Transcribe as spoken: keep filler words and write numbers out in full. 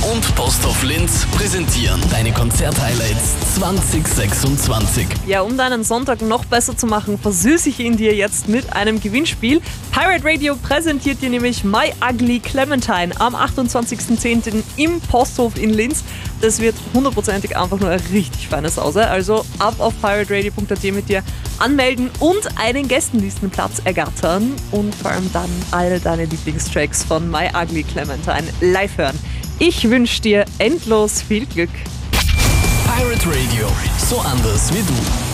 und Posthof Linz präsentieren deine Konzert-Highlights zwanzig sechsundzwanzig. Ja, um deinen Sonntag noch besser zu machen, versüße ich ihn dir jetzt mit einem Gewinnspiel. Pirate Radio präsentiert dir nämlich My Ugly Clementine am achtundzwanzigsten zehnten im Posthof in Linz. Das wird hundertprozentig einfach nur eine richtig feine Sause. Also ab auf pirate radio punkt a t mit dir anmelden und einen Gästenlistenplatz ergattern und vor allem dann alle deine Lieblingstracks von My Ugly Clementine live hören. Ich wünsche dir endlos viel Glück. Pirate Radio, so anders wie du.